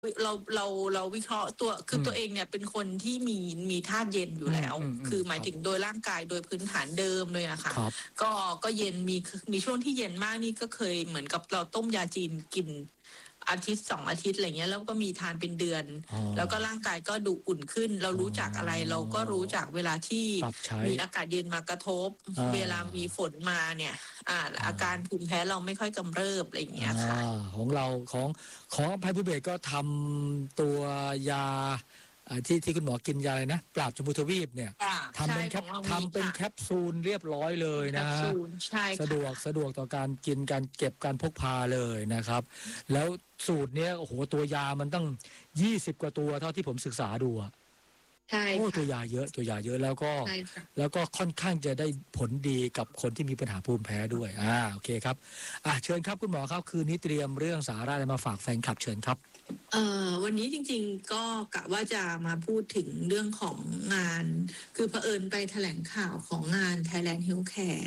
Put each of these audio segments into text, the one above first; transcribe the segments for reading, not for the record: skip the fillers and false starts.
เราวิเคราะห์ตัวคือตัวเองเนี่ยเป็นคนที่มีธาตุเย็นอยู่แล้วคือหมายถึงโดยร่างกายโดยพื้นฐานเดิมเลยอะค่ะก็เย็นมีช่วงที่เย็นมากนี่ก็เคยเหมือนกับเราต้มยาจีนกินอาทิตย์2 อาทิตย์อะไรเงี้ยแล้วก็มีทานเป็นเดือนแล้วก็ร่างกายก็ดูอุ่นขึ้นเรารู้จักอะไรเราก็รู้จักเวลาที่มีอากาศเย็นมากระทบเวลามีฝนมาเนี่ยอาการภูมิแพ้เราไม่ค่อยกำเริบอะไรอย่างเงี้ยค่ะของเราของภัยภูเบศก็ทำตัวยาที่คุณหมอกินยาอะไรนะปราบชมพูทวีปเนี่ยทำเป็นแคปซูลเรียบร้อยเลยนะสะดวกต่อการกินการเก็บการพกพาเลยนะครับแล้วสูตรเนี้ยโอ้โหตัวยามันตั้ง20 กว่าตัวเท่าที่ผมศึกษาดูใช่ตัวยาเยอะแล้วก็ค่อนข้างจะได้ผลดีกับคนที่มีปัญหาภูมิแพ้ด้วยโอเคครับเชิญครับคุณหมอครับคืนนี้เตรียมเรื่องสาระอะไรมาฝากแฟนคลับเชิญครับวันนี้จริงๆก็กะว่าจะมาพูดถึงเรื่องของงานคือเผอิญไปแถลงข่าวของงาน Thailand Healthcare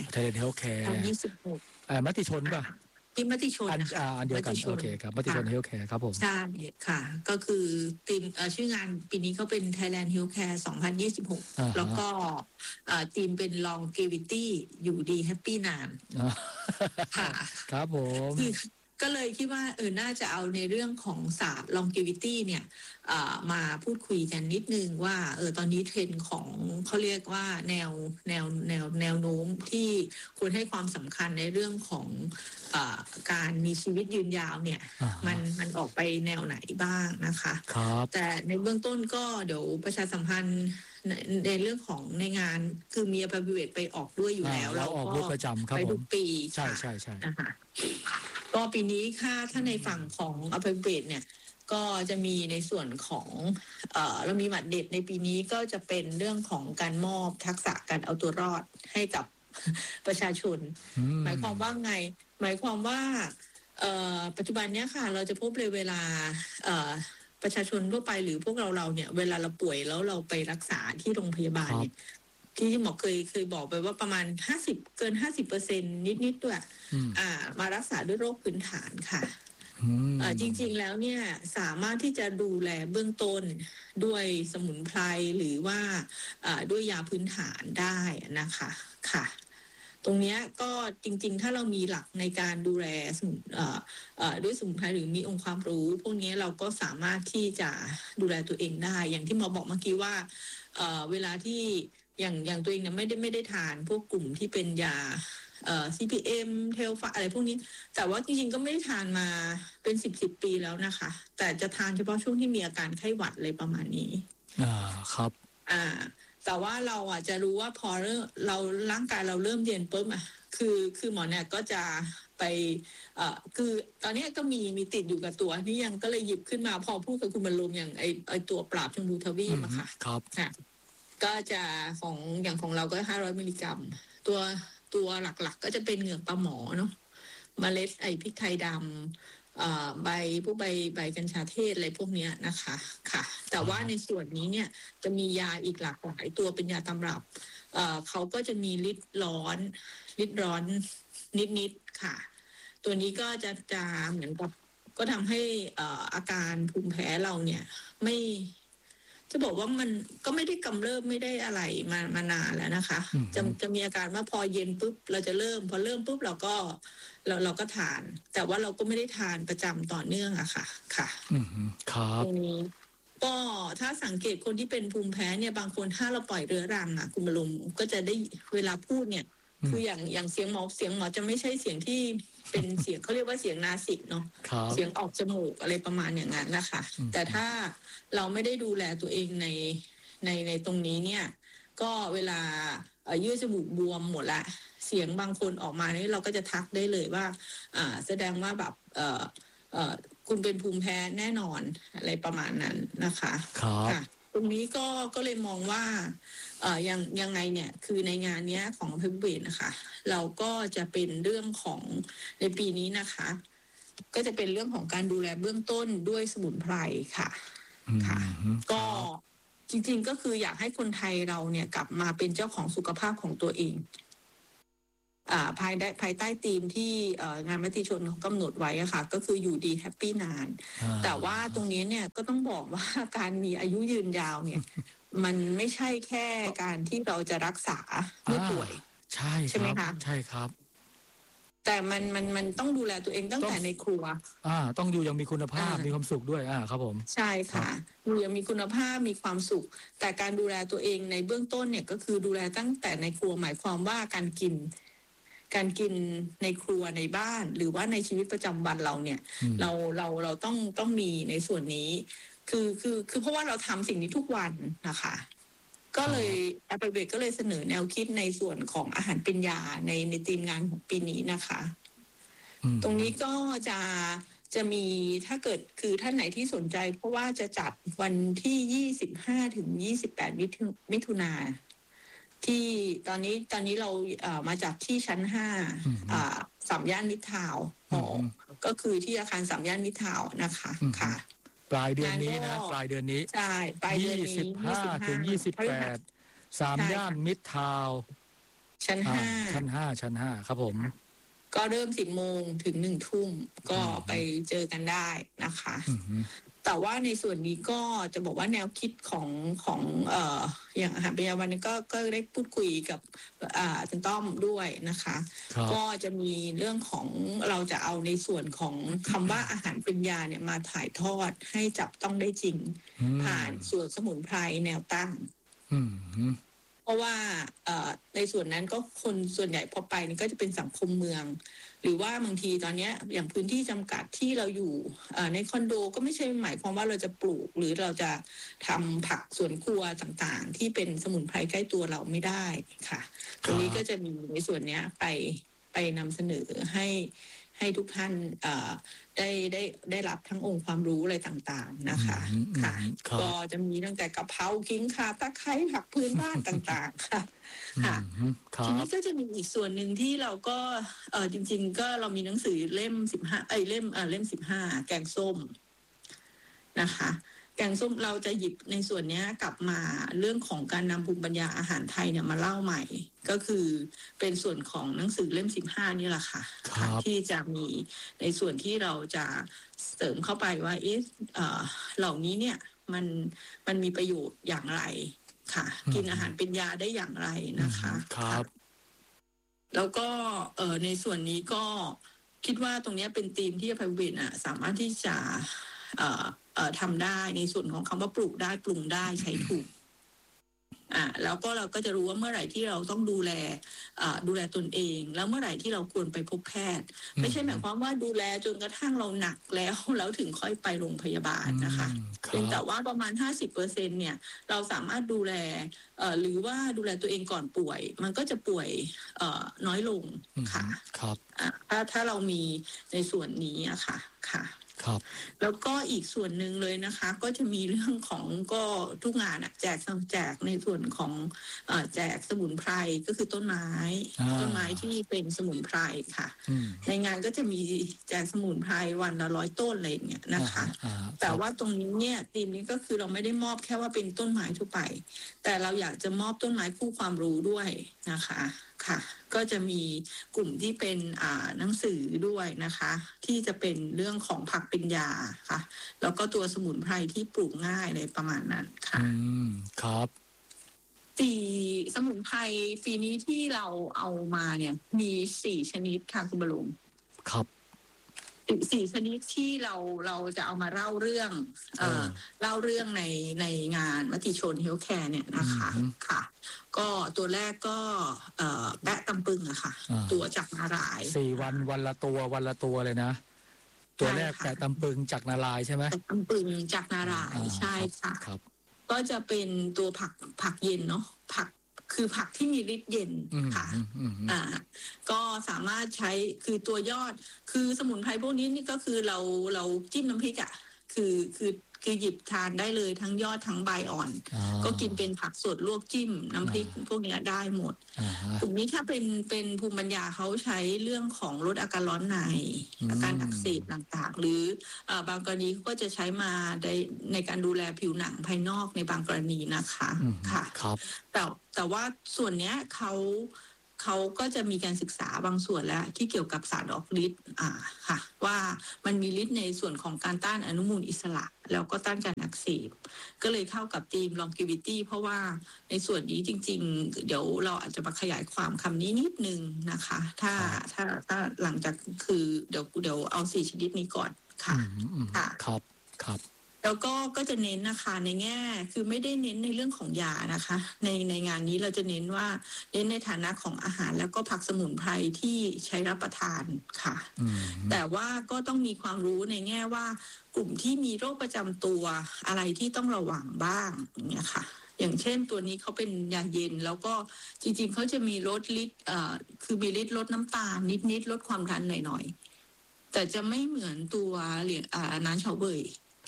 มติชนป่ะที่มติชนอันเดียวกันโอเคครับมติชน Healthcare ครับผมใช่ค่ะก็คือทีมชื่องานปีนี้เขาเป็น Thailand Healthcare 2026แล้วก็ทีมเป็น Longevity อยู่ดีแฮปปี้นานค่ะครับผมก็เลยคิดว่าน่าจะเอาในเรื่องของศาสตร์ longevity เนี่ยมาพูดคุยกันนิดนึงว่าตอนนี้เทรนด์ของเขาเรียกว่าแนวโน้มที่ควรให้ความสำคัญในเรื่องของการมีชีวิตยืนยาวเนี่ยมันออกไปแนวไหนบ้างนะคะแต่ในเบื้องต้นก็เดี๋ยวประชาสัมพันธ์ในเรื่องของในงานคือมีอภิเวทไปออกด้วยอยู่แล้วเราออกด้วยประจำครับไปทุกปีใช่นะคะก็ปีนี้ถ้าในฝั่งของอภิเวทเนี่ยก็จะมีในส่วนของเรามีหมัดเด็ดในปีนี้ก็จะเป็นเรื่องของการมอบทักษะการเอาตัวรอดให้กับประชาชนหมายความว่าไงหมายความว่าปัจจุบันเนี้ยค่ะเราจะพบเลยเวลาประชาชนทั่วไปหรือพวกเราเนี่ยเวลาเราป่วยแล้วเราไปรักษาที่โรงพยาบาลเนี่ยที่หมอเคยบอกไปว่าประมาณ50%เกิน 50% นิดด้วยมารักษาด้วยโรคพื้นฐานค่ะจริงๆแล้วเนี่ยสามารถที่จะดูแลเบื้องต้นด้วยสมุนไพรหรือว่าด้วยยาพื้นฐานได้นะคะค่ะตรงนี้ก็จริงๆถ้าเรามีหลักในการดูแลด้วยสมุนไพรหรือมีองค์ความรู้พวกนี้เราก็สามารถที่จะดูแลตัวเองได้อย่างที่หมอบอกเมื่อกี้ว่าเวลาที่อย่างตัวเองเนี่ยไม่ได้ทานพวกกลุ่มที่เป็นยาCPM เทลฟาอะไรพวกนี้แต่ว่าจริงๆก็ไม่ได้ทานมาเป็น10 ปีแล้วนะคะแต่จะทานเฉพาะช่วงที่มีอาการไข้หวัดเลยประมาณนี้ครับแต่ว่าเราจะรู้ว่าพอเราร่างกายเราเริ่มเย็นปุ๊บคือหมอเนี่ยก็จะไปคือตอนนี้ก็มีติดอยู่กับตัวนี่ยังก็เลยหยิบขึ้นมาพอพูดกับคุณบรรลุอย่างไอตัวปราบชมพูทวีปค่ะครับก็จะอย่างของเราก็500 มิลลิกรัมตัวหลักๆก็จะเป็นเหงือกปลาหมอเนาะเมล็ดพริกไทยดำใบกัญชาเทศอะไรพวกนี้นะคะค่ะแต่ว่าในส่วนนี้เนี่ยจะมียาอีกหลากหลายตัวเป็นยาตำรับเขาก็จะมีฤทธิ์ร้อนนิดค่ะ ตัวนี้ก็จะเหมือนกับก็ทำให้อาการภูมิแพ้เราเนี่ยไม่จะบอกว่ามันก็ไม่ได้กำเริบไม่ได้อะไรมานานแล้วนะคะจะมีอาการว่าพอเย็นปุ๊บเราจะพอเริ่มปุ๊บเราก็ทานแต่ว่าเราก็ไม่ได้ทานประจำต่อเนื่องอะค่ะครับตรงนี้ก็ถ้าสังเกตคนที่เป็นภูมิแพ้เนี่ยบางคนถ้าเราปล่อยเรื้อรังคุณบรมก็จะได้เวลาพูดเนี่ยคืออย่างเสียงหมอจะไม่ใช่เสียงที่เป็นเสียงเขาเรียกว่าเสียงนาสิกเนาะเสียงออกจมูกอะไรประมาณอย่างนั้นนะคะแต่ถ้าเราไม่ได้ดูแลตัวเองในตรงนี้เนี่ยก็เวลาเยื่อจมูกบวมหมดละเสียงบางคนออกมานี่เราก็จะทักได้เลยว่าแสดงว่าแบบคุณเป็นภูมิแพ้แน่นอนอะไรประมาณนั้นนะคะค่ะตรงนี้ก็เลยมองว่ายังไงเนี่ยคือในงานนี้ของเพเบนนะคะเราก็จะเป็นเรื่องของในปีนี้นะคะก็จะเป็นเรื่องของการดูแลเบื้องต้นด้วยสมุนไพรค่ะก็จริงๆก็คืออยากให้คนไทยเราเนี่ยกลับมาเป็นเจ้าของสุขภาพของตัวเองภายใต้ธีมที่งานมติชนเขากำหนดไว้อะค่ะก็คืออยู่ดีแฮปปี้นานแต่ว่าตรงนี้เนี่ยก็ต้องบอกว่าการมีอายุยืนยาวเนี่ยมันไม่ใช่แค่การที่เราจะรักษาไม่ป่วยใช่ไหมคะใช่ครับแต่มันต้องดูแลตัวเองตั้งแต่ในครัวต้องอยู่อย่างมีคุณภาพมีความสุขด้วยครับผมใช่ค่ะอยู่อย่างมีคุณภาพมีความสุขแต่การดูแลตัวเองในเบื้องต้นเนี่ยก็คือดูแลตั้งแต่ในครัวหมายความว่าการกินในครัวในบ้านหรือว่าในชีวิตประจำวันเราเนี่ยเราต้องมีในส่วนนี้คือเพราะว่าเราทำสิ่งนี้ทุกวันนะคะก็เลยอาเบกก็เลยเสนอแนวคิดในส่วนของอาหารเป็นยาในทีมงานของปีนี้นะคะตรงนี้ก็จะมีถ้าเกิดคือท่านไหนที่สนใจเพราะว่าจะจัดวันที่25 ถึง 28 มิถุนาที่ตอนนี้เรามาจากที่ชั้น3 ย่านมิตรทาวน์ก็คือที่อาคาร3 ย่านมิตรทาวน์นะคะค่ะปลายเดือนนี้นะปลายเดือนนี้ใช่ปลายเดือนนี้ 25 ถึง 28 3 ย่านมิตรทาวน์ชั้น5 ครับผมก็เริ่ม10 โมงถึง1 ทุ่มก็ไปเจอกันได้นะคะแต่ว่าในส่วนนี้ก็จะบอกว่าแนวคิดของอย่างอาหารเป็นยาวันก็ได้พูดคุยกับอาจารย์ต้อมด้วยนะคะก็จะมีเรื่องของเราจะเอาในส่วนของคำว่าอาหารเป็นยาเนี่ยมาถ่ายทอดให้จับต้องได้จริงผ่านส่วนสมุนไพรแนวตั้งเพราะว่าในส่วนนั้นก็คนส่วนใหญ่พอไปนี่ก็จะเป็นสังคมเมืองหรือว่าบางทีตอนนี้อย่างพื้นที่จำกัดที่เราอยู่ในคอนโดก็ไม่ใช่หมายความว่าเราจะปลูกหรือเราจะทำผักสวนครัวต่างๆที่เป็นสมุนไพรใกล้ตัวเราไม่ได้ค่ะตรงนี้ก็จะมีในส่วนนี้ไปนำเสนอให้ทุกท่านได้รับทั้งองค์ความรู้อะไรต่างๆนะคะค่ะก็จะมีตั้งแต่กะเพราขิงข่าตะไคร้ผักพื้นบ้านต่างๆค่ะค่ะทีนี้ก็จะมีอีกส่วนหนึ่งที่เราก็จริงๆก็เรามีหนังสือเล่ม15เล่ม15แกงส้มนะคะแกงส้มเราจะหยิบในส่วนนี้กลับมาเรื่องของการนำภูมิปัญญาอาหารไทยเนี่ยมาเล่าใหม่ก็คือเป็นส่วนของหนังสือเล่ม15นี่แหละค่ะที่จะมีในส่วนที่เราจะเสริมเข้าไปว่าเหล่านี้เนี่ยมันมีประโยชน์อย่างไรค่ะกินอาหารเป็นยาได้อย่างไรนะคะครับแล้วก็ในส่วนนี้ก็คิดว่าตรงนี้เป็นธีมที่ไพเวทสามารถที่จะทำได้ในส่วนของคำว่าปลูกได้ปรุงได้ใช้ถูกแล้วก็เราก็จะรู้ว่าเมื่อไหร่ที่เราต้องดูแลตนเองแล้วเมื่อไหร่ที่เราควรไปพบแพทย์ไม่ใช่หมายความว่าดูแลจนกระทั่งเราหนักแล้วถึงค่อยไปโรงพยาบาลนะคะเป็นแต่ว่าประมาณ 50% เนี่ยเราสามารถดูแลหรือว่าดูแลตัวเองก่อนป่วยมันก็จะป่วยน้อยลงค่ะครับถ้าเรามีในส่วนนี้ค่ะครับแล้วก็อีกส่วนหนึ่งเลยนะคะก็จะมีเรื่องของก็ทุกงานแจกในส่วนของแจกสมุนไพรก็คือต้นไม้ที่เป็นสมุนไพรค่ะในงานก็จะมีแจกสมุนไพรวันละ100 ต้นอะไรอย่างเงี้ยนะคะแต่ว่าตรงนี้เนี่ยธีมนี้ก็คือเราไม่ได้มอบแค่ว่าเป็นต้นไม้ทั่วไปแต่เราอยากจะมอบต้นไม้คู่ความรู้ด้วยนะคะค่ะก็จะมีกลุ่มที่เป็นหนังสือด้วยนะคะที่จะเป็นเรื่องของผักเป็นยาค่ะแล้วก็ตัวสมุนไพรที่ปลูกง่ายเลยประมาณนั้นค่ะครับสมุนไพรปีนี้ที่เราเอามาเนี่ยมี4 ชนิดค่ะคุณบรมครับ 4 ชนิดที่เราจะเอามาเล่าเรื่องในงานมติชนเฮลท์แคร์เนี่ยนะคะค่ะก็ตัวแรกก็แปะตำปึงอะค่ะตัวจากนาราย 4 วันวันละตัวเลยนะตัวแรกแปะตำปึงจากนารายใช่ไหมตำปึงจากนารายใช่ค่ะก็จะเป็นตัวผักเย็นเนาะคือผักที่มีฤทธิ์เย็นค่ะก็สามารถใช้คือตัวยอดคือสมุนไพรพวกนี้นี่ก็คือเราจิ้มน้ำพริกคือหยิบทานได้เลยทั้งยอดทั้งใบอ่อนก็กินเป็นผักสดลวกจิ้มน้ำพริกพวกนี้ได้หมดกลุ่มนี้ถ้าเป็นภูมิปัญญาเขาใช้เรื่องของลดอาการร้อนในอาการอักเสบต่างๆหรือบางกรณีก็จะใช้มาในการดูแลผิวหนังภายนอกในบางกรณีนะคะค่ะครับแต่ว่าส่วนเนี้ยเขาเขาก็จะมีการศึกษาบางส่วนแล้วที่เกี่ยวกับสารออกฤทธิ์ค่ะว่ามันมีฤทธิ์ในส่วนของการต้านอนุมูลอิสระแล้วก็ต้านการอักเสบก็เลยเข้ากับธีม longevity เพราะว่าในส่วนนี้จริงๆเดี๋ยวเราอาจจะมาขยายความคำนี้นิดนึงนะคะถ้าหลังจากคือเดี๋ยวเอา4ชนิดนี้ก่อนค่ะค่ะครับแล้วก็จะเน้นนะคะในแง่คือไม่ได้เน้นในเรื่องของยานะคะในงานนี้เราจะเน้นว่าเน้นในฐานะของอาหารแล้วก็ผักสมุนไพรที่ใช้รับประทานค่ะแต่ว่าก็ต้องมีความรู้ในแง่ว่ากลุ่มที่มีโรคประจำตัวอะไรที่ต้องระวังบ้างอย่างเงี้ยค่ะอย่างเช่นตัวนี้เขาเป็นยาเย็นแล้วก็จริงๆเขาจะมีลดฤทธิ์คือมีฤทธิ์ลดน้ำตาลนิดลดความดันหน่อยๆแต่จะไม่เหมือนตัวน้ำเฉาเว่ย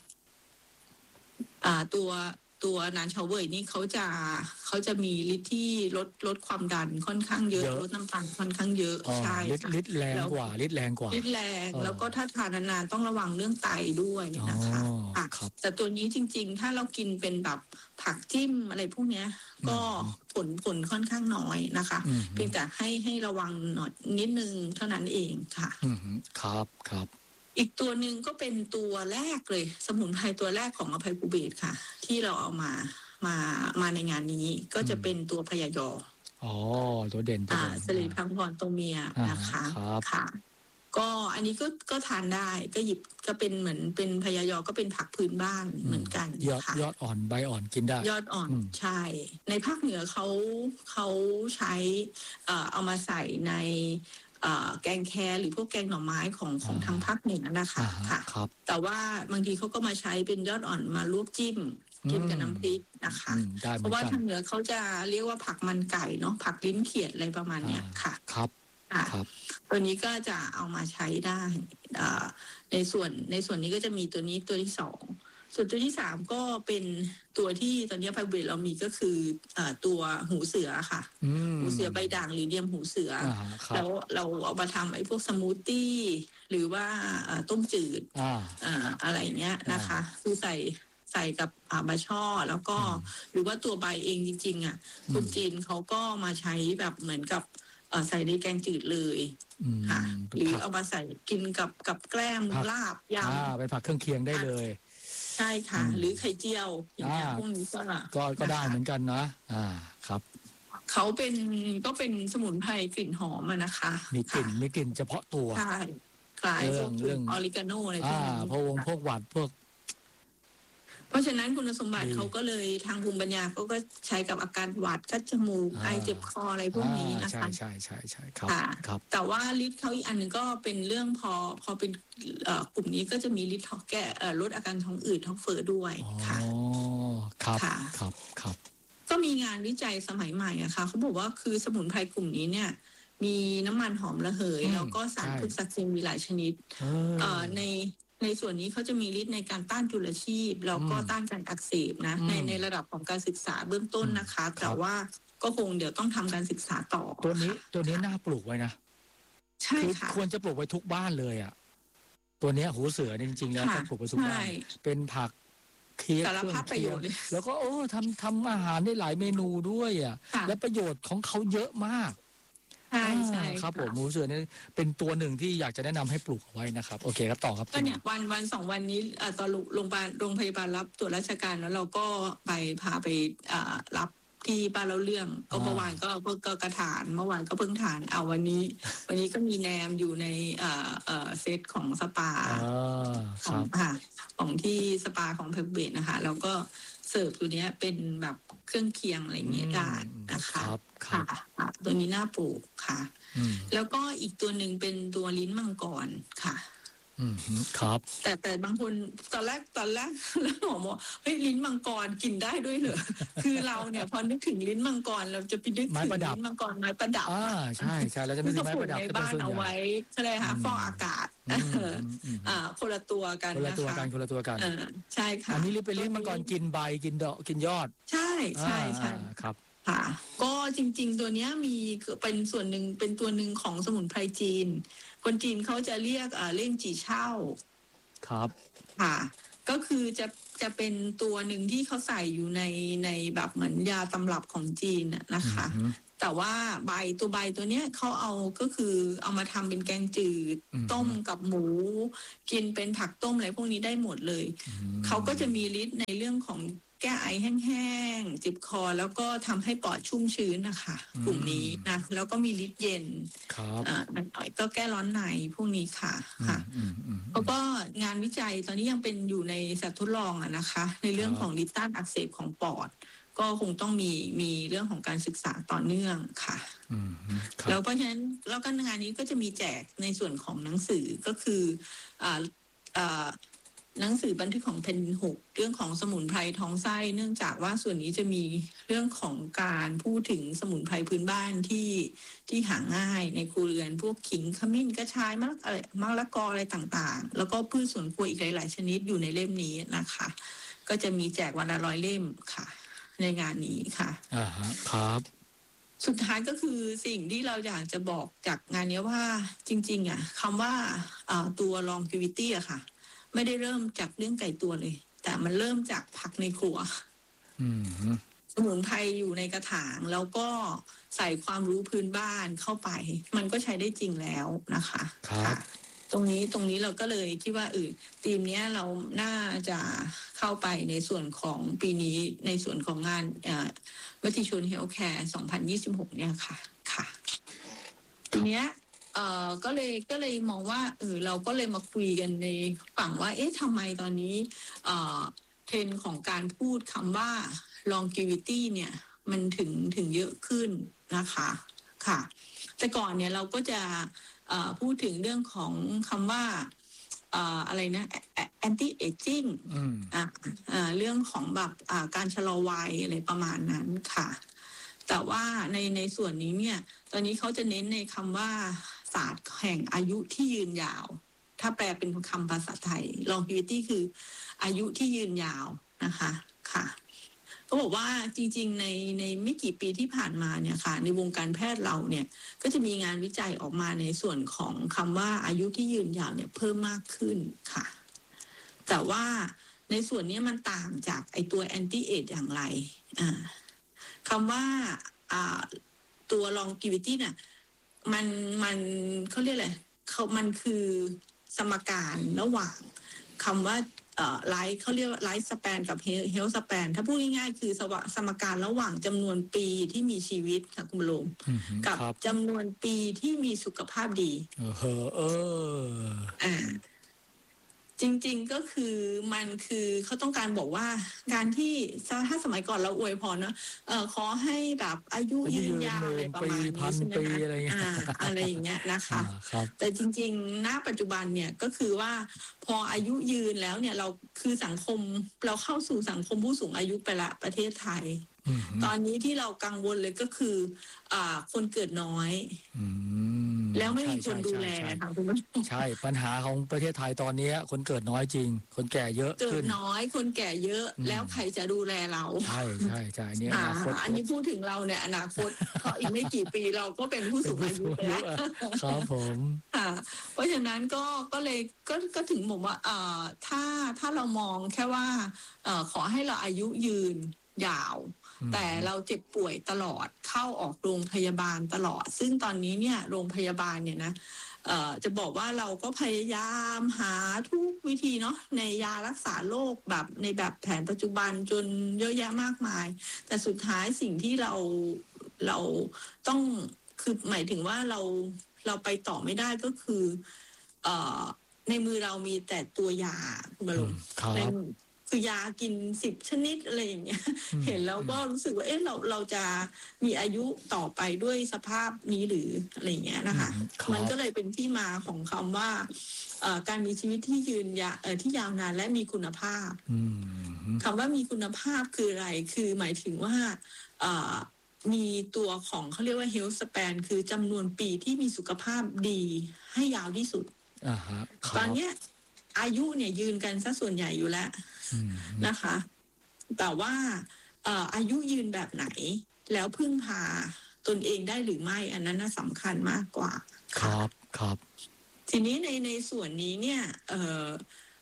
ตัวนานชาวเว่ยนี่เขาจะมีฤทธิ์ที่ลดความดันค่อนข้างเยอะลดน้ำตาลค่อนข้างเยอะใช่ฤทธิ์แรงกว่าฤทธิ์แรงแล้วก็ถ้าทานนานๆต้องระวังเรื่องไตด้วยนะคะแต่ตัวนี้จริงๆถ้าเรากินเป็นแบบผักจิ้มอะไรพวกนี้ก็ผลค่อนข้างน้อยนะคะเพียงแต่ให้ระวังหน่อยนิดนึงเท่านั้นเองค่ะครับอีกตัวหนึ่งก็เป็นตัวแรกเลยสมุนไพรตัวแรกของอภัยภูเบศรค่ะที่เราเอามาในงานนี้ก็จะเป็นตัวพยายอตัวเด่นสลีพังพรตัวเมียนะคะค่ะก็อันนี้ก็ทานได้ก็หยิบก็เป็นเหมือนเป็นพยายอก็เป็นผักพื้นบ้านเหมือนกันยอดอ่อนใบอ่อนกินได้ยอดอ่อนใช่ในภาคเหนือเขาใช้เอามาใส่ในแกงแคหรือพวกแกงหน่อไม้ของทางภาคเหนือนะคะค่ะแต่ว่าบางทีเขาก็มาใช้เป็นยอดอ่อนมาลวกจิ้มกินกับน้ำพริกนะคะเพราะว่าทางเหนือเขาจะเรียกว่าผักมันไก่เนาะผักลิ้นเขียดอะไรประมาณเนี้ยค่ะครับตัวนี้ก็จะเอามาใช้ได้ในส่วนนี้ก็จะมีตัวนี้ตัวที่2ส่วนตัวที่3ก็เป็นตัวที่ตอนนี้ไพเวทเรามีก็คือตัวหูเสือค่ะหูเสือใบด่างหรือเดียมหูเสือแล้วเราเอามาทำไอ้พวกสมูทตี้หรือว่าต้มจืดอะไรเงี้ยนะคะคือใส่กับบะช่อแล้วก็หรือว่าตัวใบเองจริงๆคนจีนเขาก็มาใช้แบบเหมือนกับใส่ในแกงจืดเลยค่ะหรือเอามาใส่กินกับแกล้มลาบยำเป็นผักเครื่องเคียงได้เลยใช่ค่ะหรือไข่เจียวอย่างเงี้ยพวกนี้ก็ได้เหมือนกันนะครับเขาก็เป็นสมุนไพรกลิ่นหอมนะคะมีกลิ่นเฉพาะตัวใช่คล้ายเรื่องออริกาโนอะไรพวกนี้พวกหวัดพวกเพราะฉะนั้นคุณสมบัติเขาก็เลยทางภูมิปัญญาก็ใช้กับอาการหวัดคัดจมูกไอเจ็บคออะไรพวกนี้นะคะใช่ครับแต่ว่าฤทธิ์เขาอีกอันนึงก็เป็นเรื่องพอเป็นกลุ่มนี้ก็จะมีฤทธิ์แก้ลดอาการท้องอืดท้องเฟ้อด้วยค่ะครับก็มีงานวิจัยสมัยใหม่อะค่ะเขาบอกว่าคือสมุนไพรกลุ่มนี้เนี่ยมีน้ำมันหอมระเหยแล้วก็สารพฤกษเคมีหลายชนิดในส่วนนี้เขาจะมีฤทธิ์ในการต้านจุลชีพแล้วก็ต้านการอักเสบนะในระดับของการศึกษาเบื้องต้นนะคะแต่ว่าก็คงเดี๋ยวต้องทำการศึกษาต่อตัวนี้น่าปลูกไว้นะใช่ค่ะควรจะปลูกไว้ทุกบ้านเลยอ่ะตัวนี้หูเสือจริงๆแล้วต้องปลูกไว้ทุกบ้านเป็นผักเคี้ยวแล้วก็ทำอาหารได้หลายเมนูด้วยอ่ะและประโยชน์ของเขาเยอะมากใช่ครับผมหมูเสือนี่เป็นตัวหนึ่งที่อยากจะแนะนำให้ปลูกเอาไว้นะครับโอเคครับต่อครับก็เนี่ยวัน2 วันนี้ตอนโรงพยาบาลรับตรวจราชการแล้วเราก็พาไปรับที่บ้านเราเรื่องก็เมื่อวานก็กระถานเมื่อวานก็เพิ่งทานเอาวันนี้ก็มีแนมอยู่ในเซตของสปาของที่สปาของเพเบตนะคะแล้วก็เสิร์ฟตัวนี้เป็นแบบเครื่องเคียงอะไรเงี้ยได้นะคะค่ะตัวนี้น่าปลูกค่ะแล้วก็อีกตัวหนึ่งเป็นตัวลิ้นมังกรค่ะครับแต่บางคนตอนแรกแล้วหมอบอกเฮ้ยลิ้นมังกรกินได้ด้วยเหรอคือเราเนี่ยพอนึกถึงลิ้นมังกรเราจะไปนึกถึงลิ้นมังกรไม้ประดับใช่แล้วจะมีไม้ประดับในบ้านเอาไว้ใช่ไหมคะฟอกอากาศคนละตัวกันนะคะคนละตัวกันใช่ค่ะอันนี้เป็นลิ้นมังกรกินใบกินดอกกินยอดใช่ครับค่ะก็จริงๆตัวนี้มีเป็นส่วนหนึ่งเป็นตัวหนึ่งของสมุนไพรจีนคนจีนเขาจะเรียกเล่งจีเช่าครับค่ะก็คือจะเป็นตัวหนึ่งที่เขาใส่อยู่ในแบบเหมือนยาตำรับของจีนนะคะแต่ว่าใบตัวเนี้ยเขาเอาก็คือเอามาทำเป็นแกงจืดต้มกับหมูกินเป็นผักต้มอะไรพวกนี้ได้หมดเลยเขาก็จะมีฤทธิ์ในเรื่องของแก้ไอแห้งๆจิบคอแล้วก็ทำให้ปอดชุ่มชื้นนะคะกลุ่มนี้นะแล้วก็มีฤทธิ์เย็นหน่อยก็แก้ร้อนในพวกนี้ค่ะแล้วก็งานวิจัยตอนนี้ยังเป็นอยู่ในสัตว์ทดลองนะคะในเรื่องของฤทธิ์ต้านอักเสบของปอดก็คงต้องมีเรื่องของการศึกษาต่อเนื่องค่ะแล้วเพราะฉะนั้นแล้วก็งานนี้ก็จะมีแจกในส่วนของหนังสือก็คือหนังสือบันทึกของเพน6เรื่องของสมุนไพรท้องไส้เนื่องจากว่าส่วนนี้จะมีเรื่องของการพูดถึงสมุนไพรพื้นบ้านที่หาง่ายในครัวเรือนพวกขิงขมิ้นกระชายมะละกออะไรต่างๆแล้วก็พืชสวนครัวอีกหลายๆชนิดอยู่ในเล่มนี้นะคะก็จะมีแจกวันละ100 เล่มค่ะในงานนี้ค่ะครับสุดท้ายก็คือสิ่งที่เราอยากจะบอกจากงานนี้ว่าจริงๆคำว่าตัว longevity ค่ะไม่ได้เริ่มจากเรื่องไก่ตัวเลยแต่มันเริ่มจากผักในครัวสมุนไพรอยู่ในกระถางแล้วก็ใส่ความรู้พื้นบ้านเข้าไปมันก็ใช้ได้จริงแล้วนะคะครับตรงนี้เราก็เลยคิดว่าทีมนี้เราน่าจะเข้าไปในส่วนของปีนี้ในส่วนของงานมติชนเฮลท์แคร์2026เนี่ยค่ะทีเนี้ยก็เลยมองว่าเราก็เลยมาคุยกันในฝั่งว่าทำไมตอนนี้เทรนด์ของการพูดคำว่า longevity เนี่ยมันถึงเยอะขึ้นนะคะค่ะแต่ก่อนเนี่ยเราก็จะพูดถึงเรื่องของคำว่าอะไรนะ anti aging เรื่องของแบบการชะลอวัยอะไรประมาณนั้นค่ะแต่ว่าในส่วนนี้เนี่ยตอนนี้เขาจะเน้นในคำว่าศาสตร์แห่งอายุที่ยืนยาวถ้าแปลเป็นคำภาษาไทย longevity คืออายุที่ยืนยาวนะคะค่ะก็บอกว่าจริงๆในไม่กี่ปีที่ผ่านมาเนี่ยค่ะในวงการแพทย์เราเนี่ยก็จะมีงานวิจัยออกมาในส่วนของคำว่าอายุที่ยืนยาวเนี่ยเพิ่มมากขึ้นค่ะแต่ว่าในส่วนนี้มันต่างจากไอตัว anti age อย่างไรคำว่าตัว longevity เนี่ยมันเขาเรียกอะไรมันคือสมการระหว่างคำว่าไลฟ์เขาเรียกว่าไลฟ์สเปนกับเฮลท์สเปนถ้าพูดง่ายๆคือสมการระหว่างจำนวนปีที่มีชีวิตค่ะคุณลุงกับจำนวนปีที่มีสุขภาพดีจริงๆก็คือมันคือเขาต้องการบอกว่าการที่ถ้าสมัยก่อนเราอวยพรเนาะขอให้แบบอายุยืนยาวอะไรประมาณนี้ใช่ไหมคะอะไรอย่างเงี้ยนะคะแต่จริงๆณปัจจุบันเนี่ยก็คือว่าพออายุยืนแล้วเนี่ยเราคือสังคมเราเข้าสู่สังคมผู้สูงอายุไปละประเทศไทยตอนนี้ที่เรากังวลเลยก็คือคนเกิดน้อยแล้วไม่มีคนดูแลค่ะคุณผู้ชมใช่ปัญหาของประเทศไทยตอนนี้คนเกิดน้อยจริงคนแก่เยอะเกิดน้อยคนแก่เยอะแล้วใครจะดูแลเราใช่เนี่ยอนาคตอันนี้พูดถึงเราเนี่ยอนาคตเพราะอีกไม่กี่ปีเราก็เป็นผู้สูงอายุแล้วครับผมเพราะฉะนั้นก็เลยก็ถึงบอกว่าถ้าเรามองแค่ว่าขอให้เราอายุยืนยาวแต่เราเจ็บป่วยตลอดเข้าออกโรงพยาบาลตลอดซึ่งตอนนี้เนี่ยโรงพยาบาลเนี่ยนะจะบอกว่าเราก็พยายามหาทุกวิธีเนาะในยารักษาโรคแบบในแบบแผนปัจจุบันจนเยอะแยะมากมายแต่สุดท้ายสิ่งที่เราต้องคือหมายถึงว่าเราไปต่อไม่ได้ก็คือในมือเรามีแต่ตัวยาคุณบรมคือยากิน10 ชนิดอะไรอย่างเงี้ยเห็นแล้วก็รู้สึกว่าเราจะมีอายุต่อไปด้วยสภาพนี้หรืออะไรอย่างเงี้ยนะคะมันก็เลยเป็นที่มาของคำว่าการมีชีวิตที่ยืนที่ยาวนานและมีคุณภาพคำว่ามีคุณภาพคืออะไรคือหมายถึงว่ามีตัวของเขาเรียกว่า health span คือจำนวนปีที่มีสุขภาพดีให้ยาวที่สุดตอนเนี้ยอายุเนี่ยยืนกันซะส่วนใหญ่อยู่แล้วนะคะแต่ว่าอายุยืนแบบไหนแล้วพึ่งพาตนเองได้หรือไม่อันนั้นสำคัญมากกว่าครับทีนี้ในส่วนนี้เนี่ย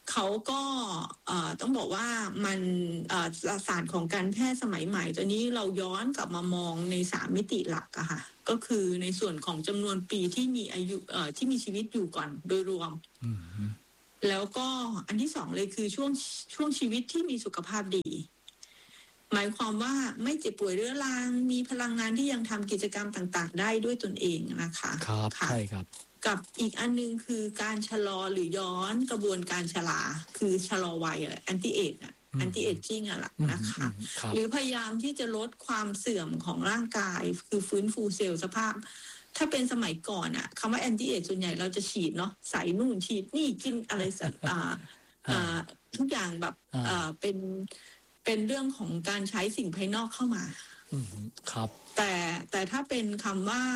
เขาก็ต้องบอกว่ามันศาสตร์ของการแพทย์สมัยใหม่ตัวนี้เราย้อนกลับมามองใน3 มิติหลักอะค่ะก็คือในส่วนของจำนวนปีที่มีอายุที่มีชีวิตอยู่ก่อนโดยรวมแล้วก็อันที่2เลยคือช่วงชีวิตที่มีสุขภาพดีหมายความว่าไม่เจ็บป่วยเรื้อรังมีพลังงานที่ยังทำกิจกรรมต่างๆได้ด้วยตนเองนะคะครับใช่ครับกับอีกอันนึงคือการชะลอหรือย้อนกระบวนการชราคือชะลอวัยแอนตี้เอจแอนตี้เอจจิ้งอะล่ะนะคะหรือพยายามที่จะลดความเสื่อมของร่างกายคือฟื้นฟูเซลล์สภาพถ้าเป็นสมัยก่อนอะคำว่าแอนตี้เอจส่วนใหญ่เราจะฉีดเนาะใส่นู่นฉีดนี่กินอะไรทุกอย่างแบบเป็นเรื่องของการใช้สิ่งภายนอกเข้ามาครับแต่ถ้าเป็นคำว่า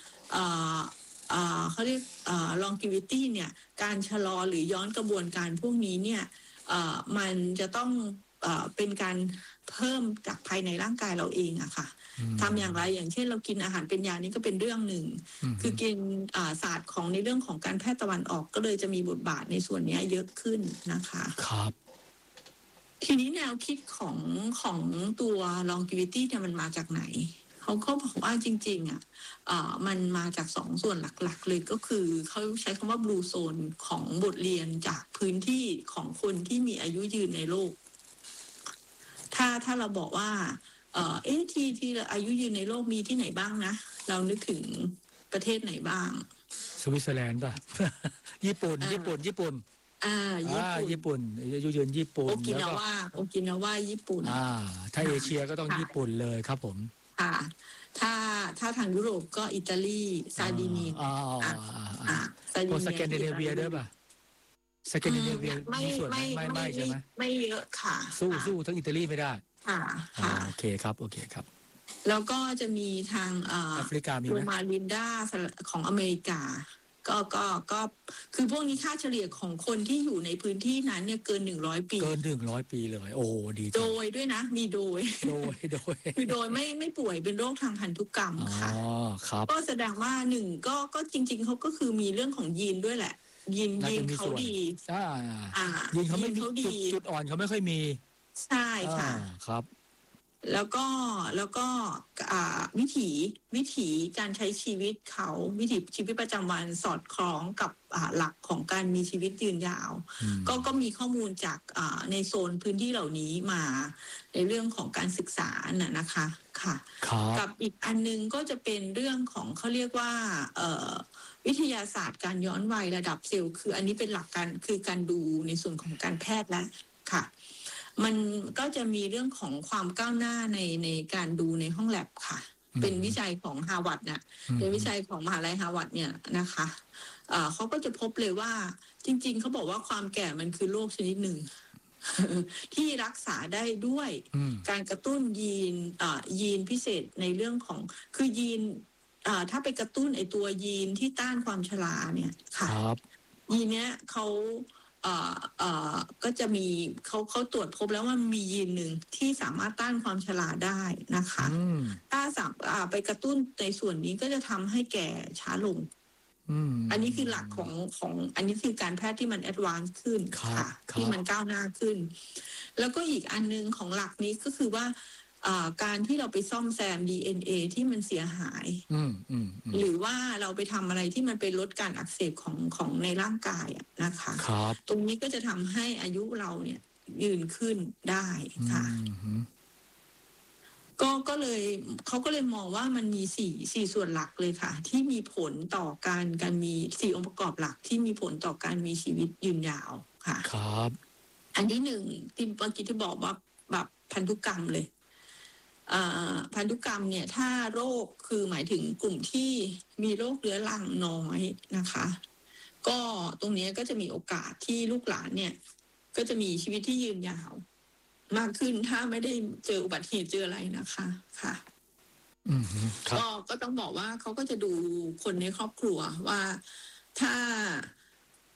เขาเรียกlongevity เนี่ยการชะลอหรือย้อนกระบวนการพวกนี้เนี่ยมันจะต้องเป็นการเพิ่มจากภายในร่างกายเราเองอะค่ะทำอย่างไรอย่างเช่นเรากินอาหารเป็นยานี่ก็เป็นเรื่องหนึ่งคือกินศาสตร์ของในเรื่องของการแพทย์ตะวันออกก็เลยจะมีบทบาทในส่วนนี้เยอะขึ้นนะคะครับทีนี้แนวคิดของตัว longevity เนี่ยมันมาจากไหนเขาก็บอกว่าจริงๆมันมาจาก2 ส่วนหลักๆเลยก็คือเขาใช้คำว่า blue zone ของบทเรียนจากพื้นที่ของคนที่มีอายุยืนในโลกถ้าเราบอกว่าที่อายุยืนในโลกมีที่ไหนบ้างนะเรานึกถึงประเทศไหนบ้างสวิตเซอร์แลนด์ป่ะ ญี่ปุ่นญี่ปุ่นญี่ปุ่นอายุยืนญี่ปุ่นโอกินาวาญี่ปุ่นถ้าเอเชียก็ต้องญี่ปุ่นเลยครับผมถ้าทางยุโรปก็อิตาลีซาร์ดิเนียสแกนดิเนเวียด้วยป่ะสแกนดิเนเวียมีส่วนไม่ใช่ไหมไม่เยอะค่ะสู้ทั้งอิตาลีไม่ได้โอเคครับแล้วก็จะมีทางแอฟริกามีโรมาลินดาของอเมริกาก็คือพวกนี้ค่าเฉลี่ยของคนที่อยู่ในพื้นที่นั้นเนี่ยเกิน100 ปีเลยโอ้ดีโดยด้วยนะมีโดยคือโดยไม่ป่วยเป็นโรคทางพันธุกรรมค่ะก็แสดงว่าก็จริงๆเขาก็คือมีเรื่องของยีนด้วยแหละยีนเขาดียีนเขาไม่ดีจุดอ่อนเขาไม่ค่อยมีใช่ค่ะครับแล้วก็วิถีการใช้ชีวิตเขาวิถีชีวิตประจำวันสอดคล้องกับหลักของการมีชีวิตยืนยาวก็มีข้อมูลจากในโซนพื้นที่เหล่านี้มาในเรื่องของการศึกษานะคะค่ะกับอีกอันนึงก็จะเป็นเรื่องของเขาเรียกว่าวิทยาศาสตร์การย้อนวัยระดับเซลล์คืออันนี้เป็นหลักการคือการดูในส่วนของการแพทย์แล้วค่ะมันก็จะมีเรื่องของความก้าวหน้าในการดูในห้องแลบค่ะเป็นวิจัยของฮาร์วาร์ดเนี่ยเป็นวิจัยของมหาลัยฮาร์วาร์ดเนี่ยนะคะเขาก็จะพบเลยว่าจริงๆเขาบอกว่าความแก่มันคือโรคชนิดหนึ่ง ที่รักษาได้ด้วยการกระตุ้นยีนพิเศษในเรื่องของคือยีนถ้าไปกระตุ้นไอตัวยีนที่ต้านความชราเนี่ยค่ะยีนเนี้ยเขาก็จะมีเขาตรวจพบแล้วว่ามียีนหนึ่งที่สามารถต้านความชราได้นะคะถ้าไปกระตุ้นในส่วนนี้ก็จะทำให้แก่ช้าลงอันนี้คือหลักของอันนี้คือการแพทย์ที่มันแอดวานซ์ขึ้นค่ะที่มันก้าวหน้าขึ้นแล้วก็อีกอันนึงของหลักนี้ก็คือว่าการที่เราไปซ่อมแซม DNA ที่มันเสียหายหรือว่าเราไปทำอะไรที่มันไปลดการอักเสบของในร่างกายนะคะตรงนี้ก็จะทำให้อายุเราเนี่ยยืนขึ้นได้ค่ะก็เลยเขาก็เลยมองว่ามันมีสี่ส่วนหลักเลยค่ะที่มีผลต่อการมี4 องค์ประกอบหลักที่มีผลต่อการมีชีวิตยืนยาวค่ะครับอันที่1ที่เมื่อกี้ที่บอกว่าแบบพันธุกรรมเลยพันธุกรรมเนี่ยถ้าโรคคือหมายถึงกลุ่มที่มีโรคเรื้อรังน้อยนะคะก็ตรงนี้ก็จะมีโอกาสที่ลูกหลานเนี่ยก็จะมีชีวิตที่ยืนยาวมากขึ้นถ้าไม่ได้เจออุบัติเหตุเจออะไรนะคะค่ะก็ต้องบอกว่าเขาก็จะดูคนในครอบครัวว่า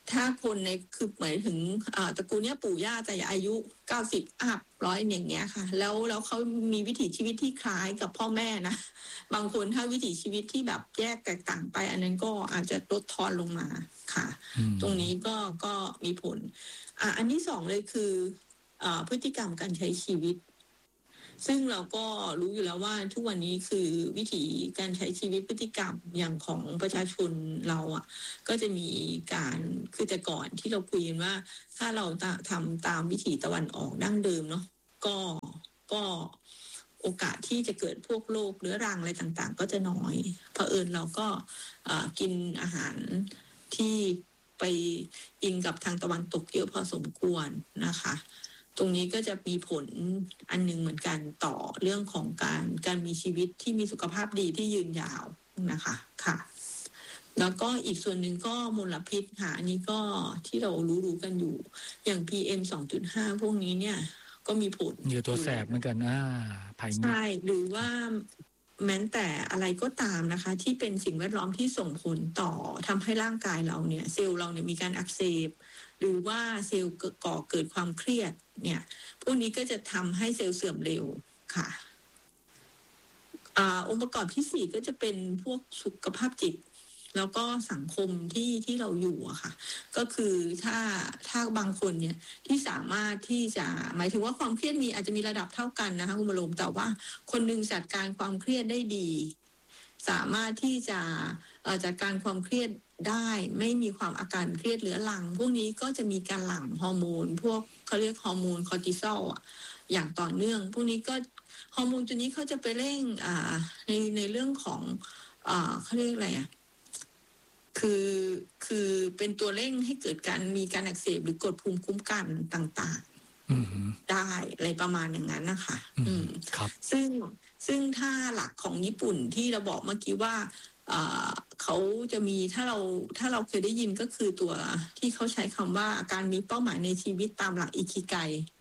ถ้าคนในคือหมายถึงตระกูลเนี้ยปู่ย่าจะอายุ90อัพ100อย่างเงี้ยค่ะแล้วเขามีวิถีชีวิตที่คล้ายกับพ่อแม่นะบางคนถ้าวิถีชีวิตที่แบบแยกแตกต่างไปอันนั้นก็อาจจะลดทอนลงมาค่ะตรงนี้ก็มีผลอันที่สองเลยคือพฤติกรรมการใช้ชีวิตซึ่งเราก็รู้อยู่แล้วว่าทุกวันนี้คือวิถีการใช้ชีวิตพฤติกรรมอย่างของประชาชนเราอ่ะก็จะมีการคือแต่ก่อนที่เราคุยกันว่าถ้าเราทำตามวิถีตะวันออกดั้งเดิมเนาะก็โอกาสที่จะเกิดพวกโรคเรื้อรังอะไรต่างๆก็จะน้อยเผอิญเราก็กินอาหารที่ไปอิงกับทางตะวันตกเยอะพอสมควรนะคะตรงนี้ก็จะมีผลอันนึงเหมือนกันต่อเรื่องของการมีชีวิตที่มีสุขภาพดีที่ยืนยาวนะคะค่ะแล้วก็อีกส่วนหนึ่งก็มลพิษค่ะอันนี้ก็ที่เรารู้กันอยู่อย่าง PM 2.5 พวกนี้เนี่ยก็มีผลอยู่ตัวแสบเหมือนกันภัยใช่หรือว่าแม้แต่อะไรก็ตามนะคะที่เป็นสิ่งแวดล้อมที่ส่งผลต่อทำให้ร่างกายเราเนี่ยเซลล์เราเนี่ยมีการอักเสบหรือว่าเซลล์ก่อเกิดความเครียดเนี่ยพวกนี้ก็จะทำให้เซลล์เสื่อมเร็วค่ะองค์ประกอบที่สี่ก็จะเป็นพวกสุขภาพจิตแล้วก็สังคมที่เราอยู่อะค่ะก็คือถ้าบางคนเนี่ยที่สามารถที่จะหมายถึงว่าความเครียดมีอาจจะมีระดับเท่ากันนะคะคุณบรมแต่ว่าคนหนึ่งจัดการความเครียดได้ดีสามารถที่จะจัดการความเครียดได้ไม่มีความอาการเครียดเรื้อรังพวกนี้ก็จะมีการหลั่งฮอร์โมนพวกเขาเรียกฮอร์โมนคอร์ติซอลอย่างต่อเนื่องพวกนี้ก็ฮอร์โมนตัวนี้เขาจะไปเร่งในเรื่องของเขาเรียกอะไรคือเป็นตัวเร่งให้เกิดมีการอักเสบหรือกดภูมิคุ้มกันต่างๆได้อะไรประมาณอย่างนั้นนะคะครับซึ่งถ้าหลักของญี่ปุ่นที่เราบอกเมื่อกี้ว่าเขาจะมีถ้าเราเคยได้ยินก็คือตัวที่เขาใช้คำว่าการมีเป้าหมายในชีวิตตามหลักอิคิไก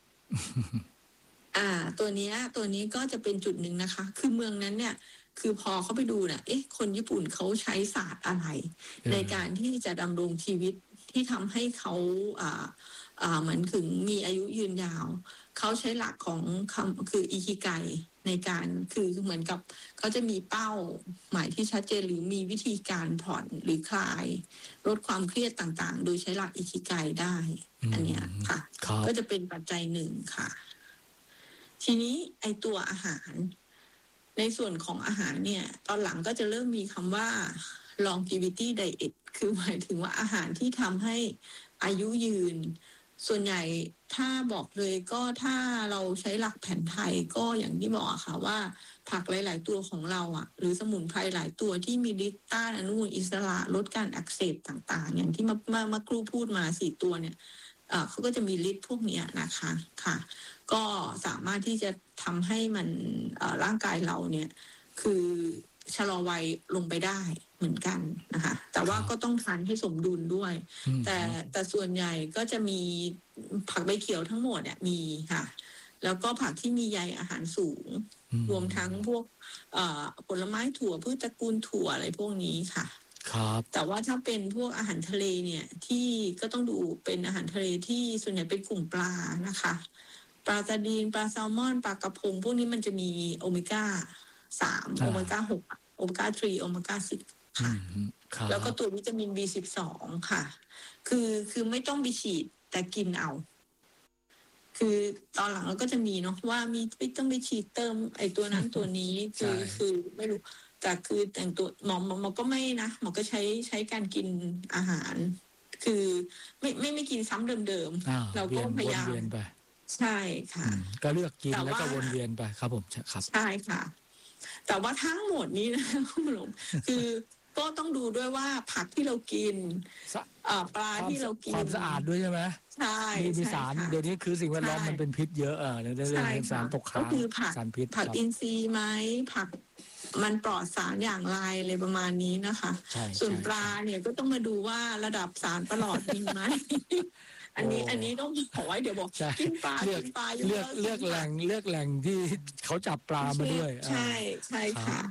ตัวนี้ก็จะเป็นจุดหนึ่งนะคะคือเมืองนั้นเนี่ยคือพอเขาไปดูเนี่ยคนญี่ปุ่นเขาใช้ศาสตร์อะไรในการที่จะดำรงชีวิตที่ทำให้เขาเหมือนถึงมีอายุยืนยาวเขาใช้หลักของคำคืออิคิไกในการคือเหมือนกับเขาจะมีเป้าหมายที่ชัดเจนหรือมีวิธีการผ่อนหรือคลายลดความเครียดต่างๆโดยใช้หลักอิคิไกได้อันเนี้ยค่ะก็จะเป็นปัจจัยหนึ่งค่ะทีนี้ไอตัวอาหารในส่วนของอาหารเนี่ยตอนหลังก็จะเริ่มมีคำว่า longevity diet คือหมายถึงว่าอาหารที่ทำให้อายุยืนส่วนใหญ่ถ้าบอกเลยก็ถ้าเราใช้หลักแผนไทยก็อย่างที่บอกค่ะว่าผักหลายๆตัวของเราหรือสมุนไพรหลายตัวที่มีฤทธิ์ต้านอนุมูลอิสระลดการอักเสบต่างๆอย่างที่มาครูพูดมา4ตัวเนี่ยเขาก็จะมีฤทธิ์พวกนี้นะคะค่ะก็สามารถที่จะทำให้มันร่างกายเราเนี่ยคือชะลอวัยลงไปได้เหมือนกันนะคะแต่ว่าก็ต้องทานให้สมดุลด้วยแต่ส่วนใหญ่ก็จะมีผักใบเขียวทั้งหมดเนี่ยมีค่ะแล้วก็ผักที่มีใยอาหารสูงรวมทั้งพวกผลไม้ถั่วพืชตระกูลถั่วอะไรพวกนี้ค่ะครับแต่ว่าถ้าเป็นพวกอาหารทะเลเนี่ยที่ก็ต้องดูเป็นอาหารทะเลที่ส่วนใหญ่เป็นกลุ่มปลานะคะปลาซาดีนปลาแซลมอนปลากระพงพวกนี้มันจะมีโอเมก้า3โอเมก้า6โอเมก้า3โอเมก้า10ค่ะแล้วก็ตัววิตามิน B12 ค่ะคือไม่ต้องไปฉีดแต่กินเอาคือตอนหลังเราก็จะมีเนาะว่าไม่ต้องไปฉีดเติมไอ้ตัวนั้นตัวนี้คือไม่รู้แต่คือแต่งตัวหมอก็ไม่นะหมอก็ใช้การกินอาหารคือไม่กินซ้ำเดิมๆเราก็พยายามใช่ค่ะก็เลือกกินแล้วก็วนเวียนไปครับผมครับใช่ค่ะแต่ว่าทั้งหมดนี้นะคุณผู้ชมคือก็ต้องดูด้วยว่าผักที่เรากินปลาที่เรากินความสะอาดด้วยใช่ไหมใช่มีสารเดี๋ยวนี้คือสิ่งแวดล้อมมันเป็นพิษเยอะเรื่องสารตกค้างก็คือสารพิษผักอินทรีย์ไหมผักมันปลอดสารอย่างไรอะไรประมาณนี้นะคะส่วนปลาเนี่ยก็ต้องมาดูว่าระดับสารประหลอดมีไหมอันนี้ต้องขอไว้เดี๋ยวบอกกินปลาเลือกแหล่งที่เขาจับปลามาด้วยใช่ค่ะ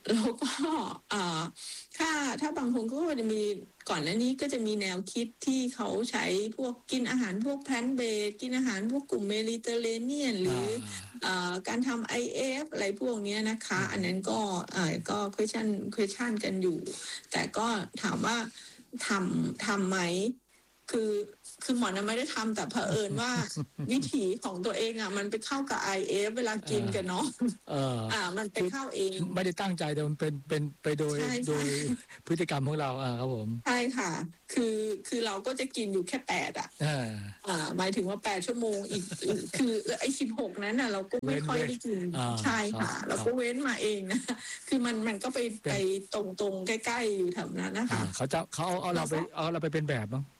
แล้วก็ถ้าบางคนก็จะมีก่อนหน้านี้ก็จะมีแนวคิดที่เขาใช้พวกกินอาหารพวกแพลนต์เบสกินอาหารพวกกลุ่มเมดิเตอร์เรเนียนหรือการทำ IF อะไรพวกนี้นะคะอันนั้นก็ question กันอยู่แต่ก็ถามว่าทำไหมคือหมอนะไม่ได้ทำแต่เผอิญว่าวิถีของตัวเองอ่ะมันไปเข้ากับ IF เวลากินกันเนาะมันไปเข้าเองไม่ได้ตั้งใจแต่มันเป็นไปโดยพฤติกรรมของเราครับผมใช่ค่ะคือเราก็จะกินอยู่แค่8หมายถึงว่า8ชั่วโมงอีกคือไอ้16นั้นน่ะเราก็ไม่ค่อยได้กินใช่ค่ะเราก็เว้นมาเองนะคือมันก็ไปตรงใกล้ๆอยู่แถวนั้นนะคะเขาเอาเราไปเป็นแบบมั้ง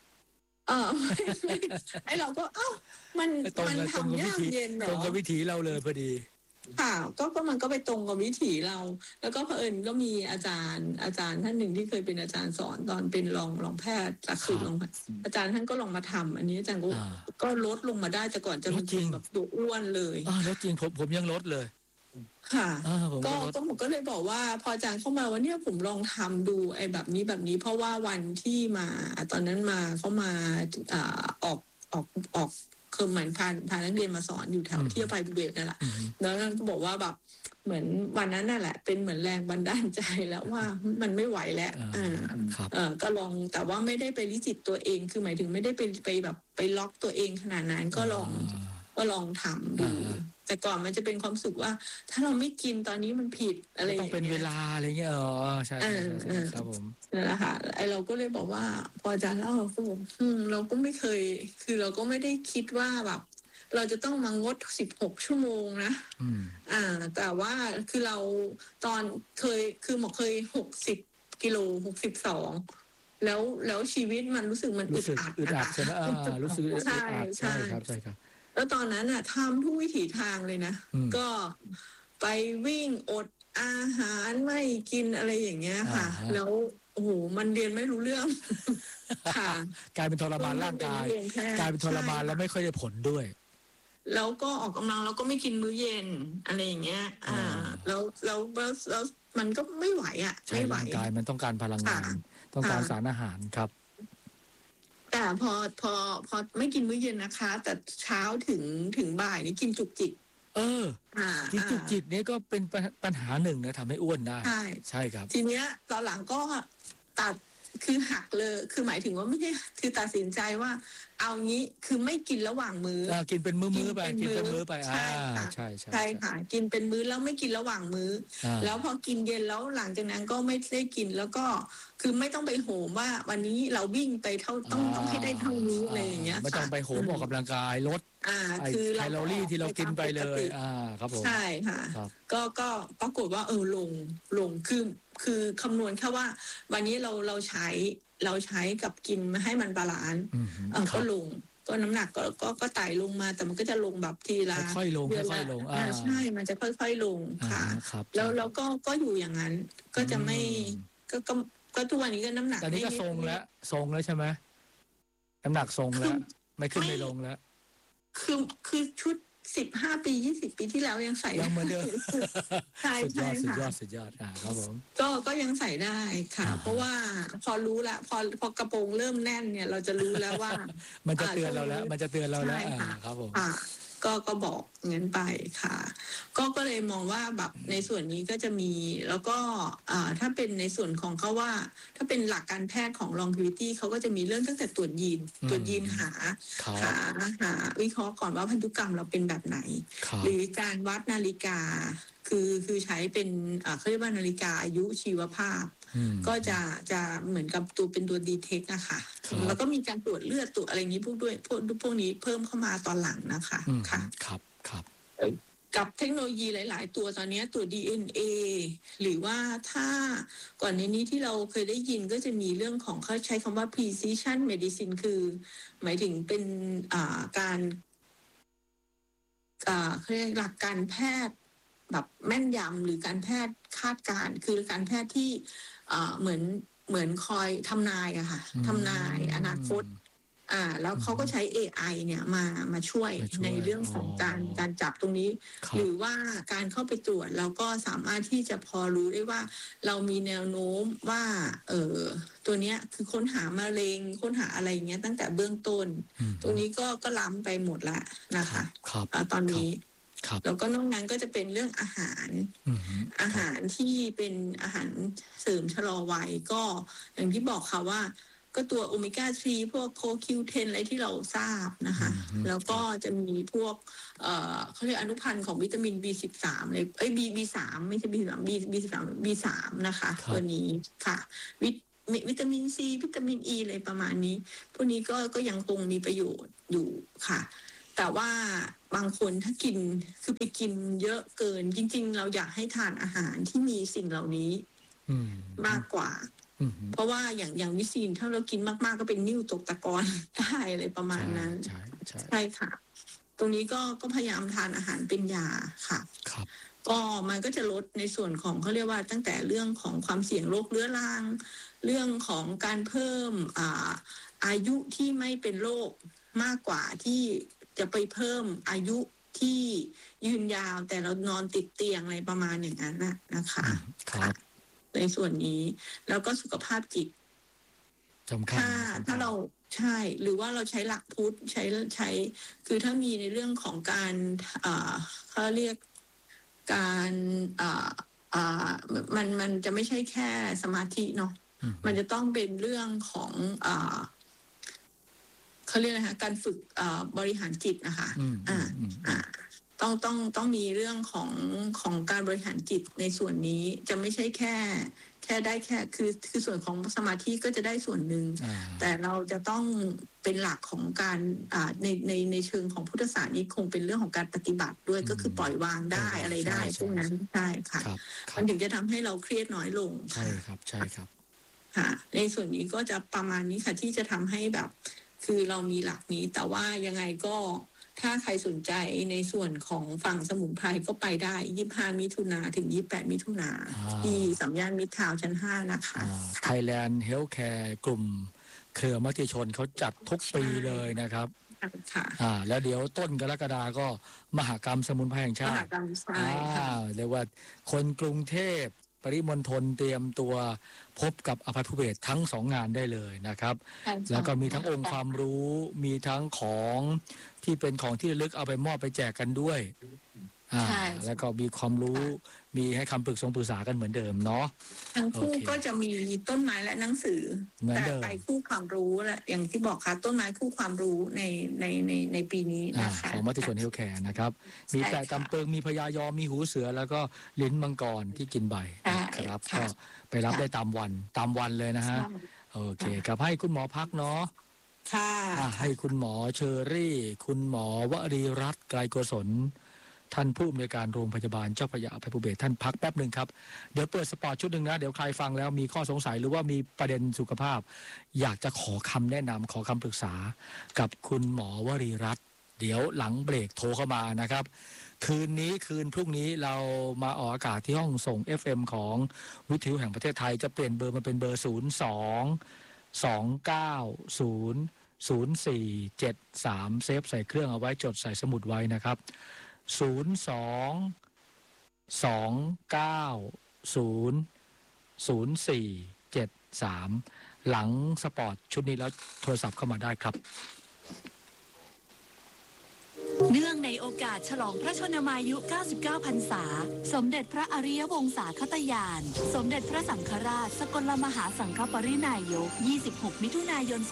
ไอเราก็มันทำยากเย็นเหรอตรงกับวิถีเราเลยพอดีค่ะก็มันก็ไปตรงกับวิถีเราแล้วก็เผอิญก็มีอาจารย์ท่านหนึ่งที่เคยเป็นอาจารย์สอนตอนเป็นรองแพทย์หลักสูตรรองอาจารย์ท่านก็ลองมาทำอันนี้อาจารย์ก็ลดลงมาได้แต่ก่อนจะเป็นแบบตัวอ้วนเลยลดจริงผมยังลดเลยค่ะผมก็เลยบอกว่าพออาจารย์เข้ามาว่าเนี่ยผมลองทำดูไอ้แบบนี้เพราะว่าวันที่มาตอนนั้นมาเขามาออกคือเหมือนพานักเรียนมาสอนอยู่แถวที่อภัยภูเบศรนั่นแหละแล้วนั่นก็บอกว่าแบบเหมือนวันนั้นนั่นแหละเป็นเหมือนแรงบันดาลใจแล้วว่ามันไม่ไหวแล้วก็ลองแต่ว่าไม่ได้ไปลิจิตตัวเองคือหมายถึงไม่ได้ไปแบบไปล็อกตัวเองขนาดนั้นก็ลองทำดูแต่ก่อนมันจะเป็นความสุขว่าถ้าเราไม่กินตอนนี้มันผิดอะไรต้องเป็นเวลาอะไรเงี้ยใช่ครับผมนั่นแหละค่ะไอเราก็เลยบอกว่าพออาจารย์เล่าเราก็บอกเราก็ไม่เคยคือเราก็ไม่ได้คิดว่าแบบเราจะต้องมางด16ชั่วโมงนะแต่ว่าคือเราตอนคือหมอเคย60กิโล62แล้วชีวิตมันรู้สึกมันอึดอัดใช่ไหมรู้สึกอึดอัดใช่ครับแล้วตอนนั้นน่ะทำทุกวิถีทางเลยนะก็ไปวิ่งอดอาหารไม่กินอะไรอย่างเงี้ยค่ะแล้วโอ้โหมันเรียนไม่รู้เรื่องค่ะกลายเป็นทรมานร่างกายกลายเป็นทรมานแล้วไม่ค่อยได้ผลด้วยแล้วก็ออกกำลังแล้วก็ไม่กินมื้อเย็นอะไรอย่างเงี้ยแล้วมันก็ไม่ไหวไม่ไหวร่างกายมันต้องการพลังงานต้องการสารอาหารครับแต่พอไม่กินมื้อเย็นนะคะแต่เช้าถึงบ่ายนี่กินจุกจิกกินจุกจิกนี่ก็เป็นปัญหาหนึ่งนะทำให้อ้วนได้ใช่ครับทีเนี้ยตอนหลังก็ตัดคือหักเลยคือหมายถึงว่าไม่ใช่คือตัดสินใจว่าเอางี้คือไม่กินระหว่างมื้อกินเป็นมื้อไปกินเป็นมื้อไปใช่ค่ะกินเป็นมื้อแล้วไม่กินระหว่างมื้อแล้วพอกินเย็นแล้วหลังจากนั้นก็ไม่ได้กินแล้วก็คือไม่ต้องไปโหมว่าวันนี้เราวิ่งไปเท่าต้องให้ได้เท่านี้อะไรอย่างเงี้ยไม่ต้องไปโหมออกกำลังกายลดคือแคลอรี่ที่เรากินไปเลยครับผมใช่ค่ะก็ปรากฏว่าลงคือคำนวณแค่ว่าวันนี้เราใช้กับกินมาให้มันบาลานซ์ก็ลงก็น้ำหนักก็ไต่ลงมาแต่มันก็จะลงแบบทีละค่อยลงใช่มันจะค่อยๆลงค่ะแล้วก็อยู่อย่างนั้นก็จะไม่ก็ทุกวันนี้ก็น้ำหนักตอนนี้ก็ทรงแล้วใช่ไหมน้ำหนักทรงแล้วไม่ขึ้นไม่ลงแล้วคือชุด15 ปี20 ปีที่แล้วยังใส่ยังเหมือนเดิมใช่ค่ะสุดยอดครับผมก็ยังใส่ได้ค่ะเพราะว่าพอรู้ละพอกระโปรงเริ่มแน่นเนี่ยเราจะรู้แล้วว่ามันจะเตือนเราแล้วครับผมก็บอกงั้นไปค่ะก็เลยมองว่าแบบในส่วนนี้ก็จะมีแล้วก็ถ้าเป็นในส่วนของเขาว่าถ้าเป็นหลักการแพทย์ของ longevity เขาก็จะมีเรื่องตั้งแต่ตรวจยีนหาวิเคราะห์ก่อนว่าพันธุกรรมเราเป็นแบบไหนหรือการวัดนาฬิกาคือใช้เป็นเขาเรียกว่านาฬิกาอายุชีวภาพก็จะเหมือนกับเป็นตัวดีเทคอะค่ะแล้วก็มีการตรวจเลือดตรวจอะไรอย่างนี้พวกนี้เพิ่มเข้ามาตอนหลังนะคะค่ะครับกับเทคโนโลยีหลายๆตัวตอนนี้ตัว DNA หรือว่าถ้าก่อนนี้ที่เราเคยได้ยินก็จะมีเรื่องของเขาใช้คำว่า precision medicine คือหมายถึงเป็นการเขาเรียกหลักการแพทย์แบบแม่นยำหรือการแพทย์คาดการณ์คือการแพทย์ที่เหมือนคอยทำนายอะค่ะทำนายอนาคตแล้วเขาก็ใช้ AI เนี่ยมาช่วยในเรื่องของการจับตรงนี้หรือว่าการเข้าไปตรวจเราก็สามารถที่จะพอรู้ได้ว่าเรามีแนวโน้มว่าตัวเนี้ยคือค้นหามะเร็งค้นหาอะไรอย่างเงี้ยตั้งแต่เบื้องต้นตรงนี้ก็ล้ำไปหมดละนะคะตอนนี้แล้วก็นอกนั้นก็จะเป็นเรื่องอาหารที่เป็นอาหารเสริมชะลอวัยก็อย่างที่บอกค่ะว่าก็ตัวโอเมก้า 3พวกโคคิว10อะไรที่เราทราบนะคะแล้วก็จะมีพวกเขาเรียกอนุพันธ์ของวิตามิน B13 เลยB3 ไม่ใช่ B13 B3 นะคะตัวนี้ค่ะวิตามิน C วิตามิน E อะไรประมาณนี้พวกนี้ก็ยังคงมีประโยชน์อยู่ค่ะแต่ว่าบางคนถ้ากินคือไปกินเยอะเกินจริงๆเราอยากให้ทานอาหารที่มีสิ่งเหล่านี้มากกว่าเพราะว่าอย่างวิซีนถ้าเรากินมากๆก็เป็นนิ่วตกตะกอนได้อะไรประมาณนั้นใช่ค่ะตรงนี้ก็พยายามทานอาหารเป็นยาค่ะก็มันก็จะลดในส่วนของเขาเรียกว่าตั้งแต่เรื่องของความเสี่ยงโรคเรื้อรังเรื่องของการเพิ่มอายุที่ไม่เป็นโรคมากกว่าที่จะไปเพิ่มอายุที่ยืนยาวแต่เรานอนติดเตียงอะไรประมาณอย่างนั้นนะคะในส่วนนี้แล้วก็สุขภาพจิตถ้าเราใช่หรือว่าเราใช้หลักพุทธใช้คือถ้ามีในเรื่องของการเขาเรียกการมันจะไม่ใช่แค่สมาธิเนาะมันจะต้องเป็นเรื่องของเขาเรียกอะไรคะการฝึกบริหารจิตนะคะต้องมีเรื่องของการบริหารจิตในส่วนนี้จะไม่ใช่แค่ได้แค่คือส่วนของสมาธิก็จะได้ส่วนหนึ่งแต่เราจะต้องเป็นหลักของการในเชิงของพุทธศาสนานี้คงเป็นเรื่องของการปฏิบัติด้วยก็คือปล่อยวางได้อะไรได้พวกนั้นใช่ค่ะมันถึงจะทำให้เราเครียดน้อยลงใช่ครับค่ะในส่วนนี้ก็จะประมาณนี้ค่ะที่จะทำให้แบบคือเรามีหลักนี้แต่ว่ายังไงก็ถ้าใครสนใจในส่วนของฝั่งสมุนไพรก็ไปได้25 มิถุนาถึง28 มิถุนาที่สามย่านมิตรทาวน์ชั้น 5นะคะ Thailand Healthcare กลุ่มเครือมติชนเขาจัดทุกปีเลยนะครับแล้วเดี๋ยวต้นกรกฎาก็มหกรรมสมุนไพรแห่งชาติเรียกว่าคนกรุงเทพปริมณฑลเตรียมตัวพบกับอภัยภูเบศทั้ง2 งานได้เลยนะครับแล้วก็มีทั้งองค์ความรู้มีทั้งของที่เป็นของที่ระลึกเอาไปมอบไปแจกกันด้วยแล้วก็มีความรู้มีให้คำปรึกษากันเหมือนเดิมเนาะทั้งคู่ก็จะมีต้นไม้และหนังสือแต่ไปคู่ความรู้แหละอย่างที่บอกค่ะต้นไม้คู่ความรู้ในปีนี้นะคะของมติชนเฮลท์แคร์นะครับมีแต่ตำเปิงมีพญายอมมีหูเสือแล้วก็ลิ้นมังกรที่กินใบครับก็ไปรับได้ตามวันเลยนะฮะโอเคครับให้คุณหมอพักเนาะให้คุณหมอเชอรี่คุณหมอวรีรัตน์ไกรโกศลท่านผู้อำนวยการโรงพยาบาลเจ้าพระยาอภัยภูเบศรท่านพักแป๊บหนึ่งครับเดี๋ยวเปิดสปอร์ตชุดหนึ่งนะเดี๋ยวใครฟังแล้วมีข้อสงสัยหรือว่ามีประเด็นสุขภาพอยากจะขอคำแนะนำขอคำปรึกษากับคุณหมอวรีรัตน์เดี๋ยวหลังเบรกโทรเข้ามานะครับคืนพรุ่งนี้เรามาออกอากาศที่ห้องส่ง FM ของวิทยุแห่งประเทศไทยจะเปลี่ยนเบอร์มาเป็นเบอร์02-290-0473เซฟใส่เครื่องเอาไว้จดใส่สมุดไว้นะครับ02-290-0473หลังสปอร์ตชุดนี้แล้วโทรศัพท์เข้ามาได้ครับเนื่องในโอกาสฉลองพระชนมายุ 99 พรรษาสมเด็จพระอริยวงศาคตญาณสมเด็จพระสังฆราชสกลมหาสังฆปรินายก 26 มิถุนายน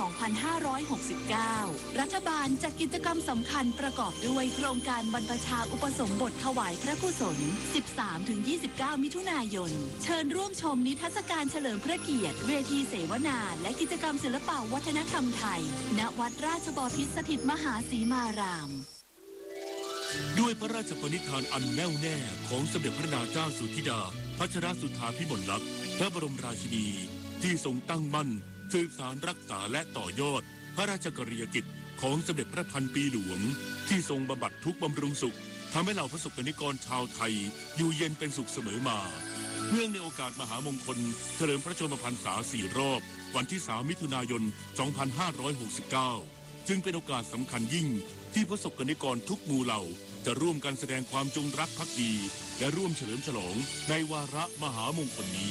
2569 รัฐบาลจัดกิจกรรมสำคัญประกอบด้วยโครงการบรรพชาอุปสมบทถวายพระกุศล 13-29 มิถุนายนเชิญร่วมชมนิทรรศการเฉลิมพระเกียรติเวทีเสวนาและกิจกรรมศิลปวัฒนธรรมไทยณวัดราชบพิตรสถิตมหาสีมารามด้วยพระราชปณิธานอันแน่วแน่ของสมเด็จพระนางเจ้าสุธิดาพัชรสุธาภิมลลักษณ์พระบรมราชินีที่ทรงตั้งมั่นสืบสานรักษาและต่อยอดพระราชกรณียกิจของสมเด็จพระพันปีหลวงที่ทรงบำบัดทุกข์บำรุงสุขทำให้เหล่าพระสงฆ์นิกรชาวไทยอยู่เย็นเป็นสุขเสมอมาเนื่องในโอกาสมหามงคลเฉลิมพระชนมพรรษา4 รอบวันที่3 มิถุนายน 2569 จึงเป็นโอกาสสำคัญยิ่งที่ประสบกนิกรทุกหมู่เหล่าจะร่วมกันแสดงความจงรักภักดีและร่วมเฉลิมฉลองในวาระมหามงคลนี้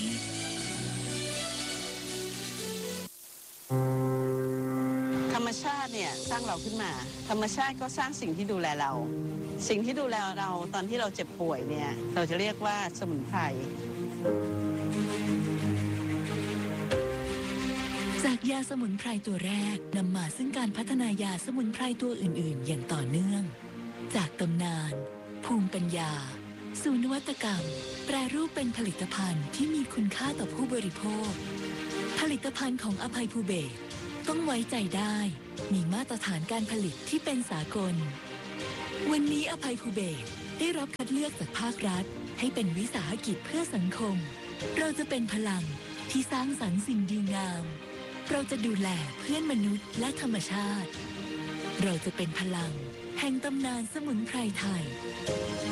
ธรรมชาติเนี่ยสร้างเราขึ้นมาธรรมชาติก็สร้างสิ่งที่ดูแลเราสิ่งที่ดูแลเราตอนที่เราเจ็บป่วยเนี่ยเราจะเรียกว่าสมุนไพรจากยาสมุนไพรตัวแรกนำมาซึ่งการพัฒนายาสมุนไพรตัวอื่นๆอย่างต่อเนื่องจากตำนานภูมิปัญญาสู่นวัตกรรมแปรรูปเป็นผลิตภัณฑ์ที่มีคุณค่าต่อผู้บริโภคผลิตภัณฑ์ของอภัยภูเบศรต้องไว้ใจได้มีมาตรฐานการผลิตที่เป็นสากลวันนี้อภัยภูเบศรได้รับคัดเลือกจากภาครัฐให้เป็นวิสาหกิจเพื่อสังคมเราจะเป็นพลังที่สร้างสรรค์สิ่งดีงามเราจะดูแลเพื่อนมนุษย์และธรรมชาติเราจะเป็นพลังแห่งตำนานสมุนไพรไทย